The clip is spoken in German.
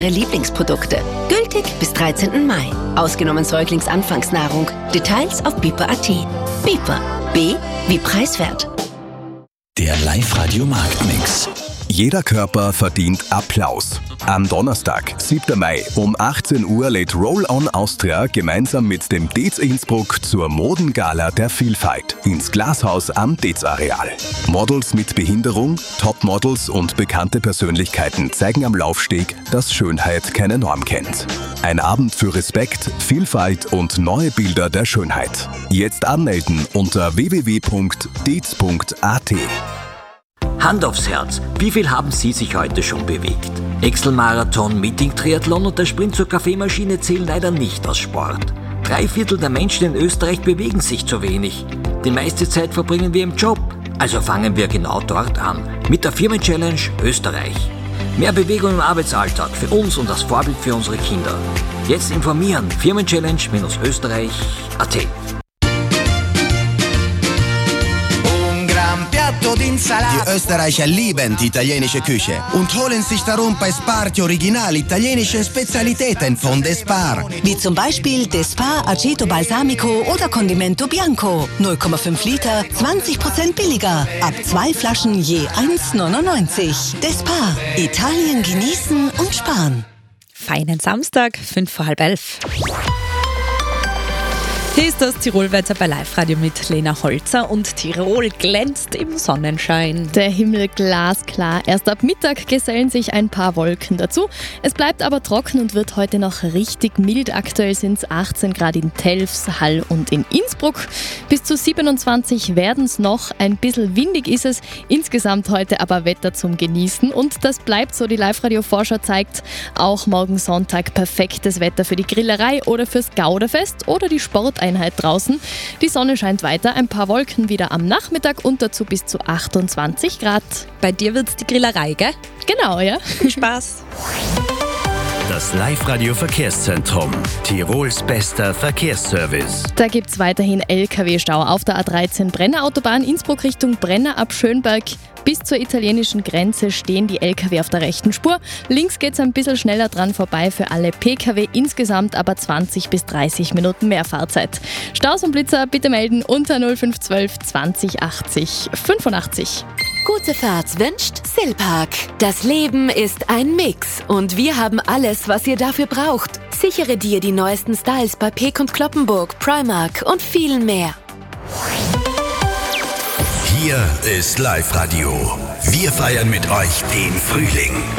Ihre Lieblingsprodukte. Gültig bis 13. Mai. Ausgenommen Säuglingsanfangsnahrung. Details auf Biper.at. Biper. B wie preiswert. Der Live-Radio Marktmix. Jeder Körper verdient Applaus. Am Donnerstag, 7. Mai um 18 Uhr lädt Roll-On Austria gemeinsam mit dem Dez Innsbruck zur Modengala der Vielfalt ins Glashaus am Dez-Areal. Models mit Behinderung, Topmodels und bekannte Persönlichkeiten zeigen am Laufsteg, dass Schönheit keine Norm kennt. Ein Abend für Respekt, Vielfalt und neue Bilder der Schönheit. Jetzt anmelden unter www.dez.at. Hand aufs Herz, wie viel haben Sie sich heute schon bewegt? Excel-Marathon, Meeting-Triathlon und der Sprint zur Kaffeemaschine zählen leider nicht als Sport. 3/4 der Menschen in Österreich bewegen sich zu wenig. Die meiste Zeit verbringen wir im Job. Also fangen wir genau dort an, mit der Firmen-Challenge Österreich. Mehr Bewegung im Arbeitsalltag für uns und das Vorbild für unsere Kinder. Jetzt informieren, Firmenchallenge-Österreich.at. Die Österreicher lieben die italienische Küche und holen sich darum bei Spar die original italienische Spezialitäten von Despar. Wie zum Beispiel Despar Aceto Balsamico oder Condimento Bianco. 0,5 Liter, 20% billiger. Ab 2 Flaschen je 1,99. Despar. Italien genießen und sparen. Feinen Samstag, 11:05. Hier ist das Tirolwetter bei Live-Radio mit Lena Holzer und Tirol glänzt im Sonnenschein. Der Himmel glasklar. Erst ab Mittag gesellen sich ein paar Wolken dazu. Es bleibt aber trocken und wird heute noch richtig mild. Aktuell sind es 18 Grad in Telfs, Hall und in Innsbruck. Bis zu 27 werden es noch. Ein bisschen windig ist es. Insgesamt heute aber Wetter zum Genießen. Und das bleibt so, die Live-Radio-Vorschau zeigt. Auch morgen Sonntag perfektes Wetter für die Grillerei oder fürs Gauderfest oder die Sporteinheit draußen. Die Sonne scheint weiter, ein paar Wolken wieder am Nachmittag und dazu bis zu 28 Grad. Bei dir wird's die Grillerei, gell? Genau, ja. Viel Spaß. Das Live-Radio Verkehrszentrum. Tirols bester Verkehrsservice. Da gibt es weiterhin LKW-Stau auf der A13 Brenner Autobahn Innsbruck Richtung Brenner ab Schönberg. Bis zur italienischen Grenze stehen die LKW auf der rechten Spur. Links geht es ein bisschen schneller dran vorbei für alle PKW, insgesamt aber 20 bis 30 Minuten mehr Fahrzeit. Staus und Blitzer bitte melden unter 0512 20 80 85. Gute Fahrt wünscht Silpark. Das Leben ist ein Mix und wir haben alles, was ihr dafür braucht. Sichere dir die neuesten Styles bei Peek und Cloppenburg, Primark und vielen mehr. Hier ist Live-Radio. Wir feiern mit euch den Frühling.